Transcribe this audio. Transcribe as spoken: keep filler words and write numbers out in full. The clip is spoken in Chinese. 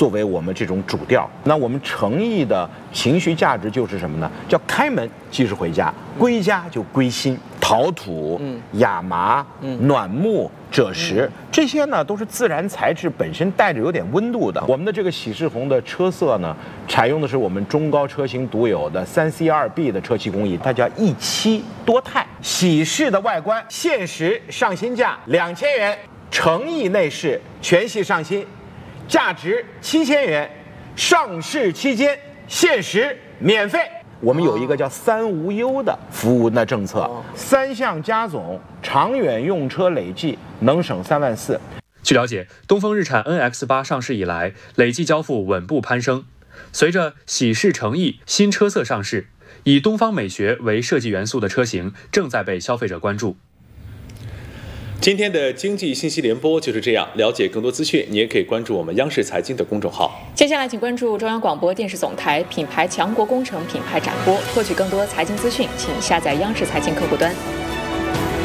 作为我们这种主调。那我们诚意的情绪价值就是什么呢？叫开门即是回家，归家就归心。陶土、嗯、亚麻、嗯、暖木、赭石，嗯、这些呢都是自然材质，本身带着有点温度的。我们的这个喜事红的车色呢，采用的是我们中高车型独有的三 C 二 B 的车漆工艺，它叫一漆多钛。喜事的外观限时上新价两千元，诚意内饰全系上新，价值七千元，上市期间限时免费。我们有一个叫三无忧的服务的政策，三项加总，长远用车累计能省三万四。 据了解，东风日产 N X 八 上市以来，累计交付稳步攀升。随着喜事诚意新车色上市，以东方美学为设计元素的车型正在被消费者关注。 今天的经济信息联播就是这样，了解更多资讯，你也可以关注我们央视财经的公众号。 接下来请关注中央广播电视总台品牌强国工程品牌展播，获取更多财经资讯，请下载央视财经客户端。